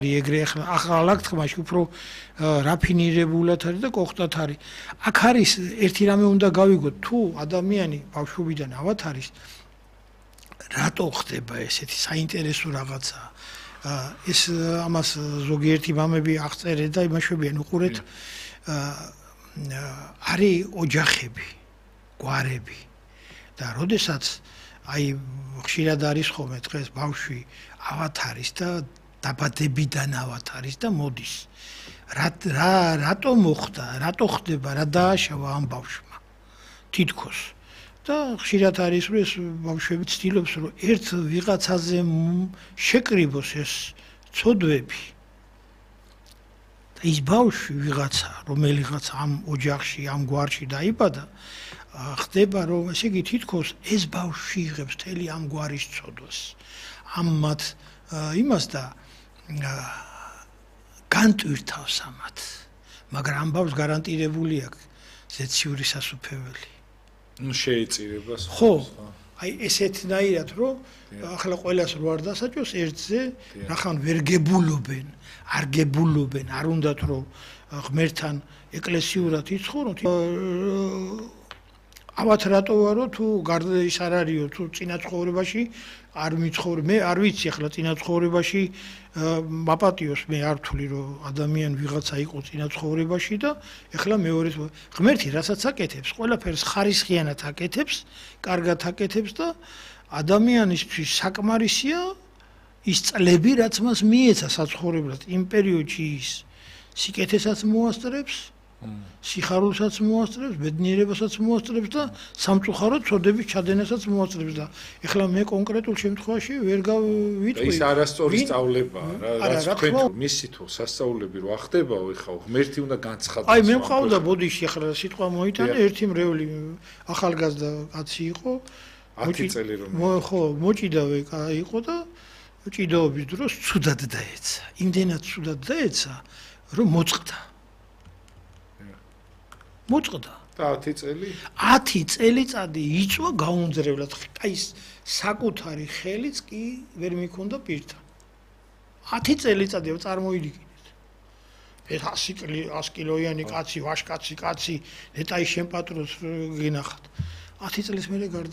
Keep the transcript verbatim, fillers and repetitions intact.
ეგრე ახლა ახალ აღთქმაში უფრო რაფინირებულად არის და კოხტად არის. აქ არის ერთი რამე უნდა გავიგოთ, თუ ადამიანი ბავშვობიდან ავად არის, რატო ხდება ესეთი საინტერესო რაღაცა. ეს ამას ზოგიერთი მამები აღწერენ და იმაშვებიან უყურეთ არის ოჯახები, გვარები და როდესაც აი ხშირად არის ხოლმე დღეს ბავშვი ავად არის და დაბადებიდან ავად არის და მოდის. რა რა რატო მოხდა, რატო ხდება, რა დააშავა ამ ბავშვმა. თითქოს. და ხშირად არის რომ ეს ბავშვები ცდილობს რომ ერთ ვიღაცაზე შეკრიბოს ეს ცოდვები. და ის ბავშვი ვიღაცა, რომელიღაც ამ ოჯახში, ამ გვარში დაიბადა, ხდება რომ ესე იგი თითქოს ეს ბავშვი იღებს მთელი ამ გვარის ცოდვას. ამ მათ იმას და განტვირთავს ამათ. მაგრამ ამ ბავშვს გარანტირებული აქვს ზეციური სასუფეველი. ნუ შეეწირება სხვა. ხო, აი ესეთნაირად რომ ახლა ყველას რო არ დასაჭოს ერთზე, რახან ვერ გებულობენ, არ გებულობენ, არ უნდათ რომ ღმერთთან ეკლესიურად იცხოვროთ. ავათ რატო ვარო თუ გარდა ის არ არისო თუ წინა ცხოვრებაში არ მიცხოვრე მე არ ვიცი ახლა წინა ცხოვრებაში მაპატიოს მე არ ვთვლი რომ ადამიანი ვიღაცა იყო წინა ცხოვრებაში და ახლა მეორე ღმერთი რასაც აკეთებს ყველაფერს ხარისხიანად აკეთებს კარგად აკეთებს და ადამიანისთვის საკმარისია ის წლები რაც მას მიეცა საცხოვრებლად იმ პერიოდში ის სიკეთესაც მოასწრებს სიხარულსაც მოასწრებს, ბედნიერებასაც მოასწრებს და სამწუხაროდ წოდების ჩადენასაც მოასწრებს და ეხლა მე კონკრეტულ შემთხვევაში ვერ გავიტყვი. ის არასწორი სწავლებაა რა, რაც თქვენ მისი თუ სასწაულები რო ახდებაო, ეხლა ღმერთი უნდა განცხადოს. აი მე მყავდა ბოდიში ახლა სიტყვა მოიტანა, ერთი მრევლი ახალგაზრდა კაცი იყო. ათი წელი რომ ხო, მოჭიდავე იყო და ჭიდაობის დროს ცუდად დაეცა. იმდენად ცუდად დაეცა, რომ მოწყდა. მოწყდა და ათი წელი ათი წელიწადი იწვა გაუნძრებლად აი საკუთარი ხელიც კი ვერ მიქონდა პირთან ათი წელიწადი წარმოიდგინეთ ეს ასი კილოიანი კაცი ვაშკაცი კაცი ნეტაი შემპატროს გინახათ ათი წლის მერე გარდა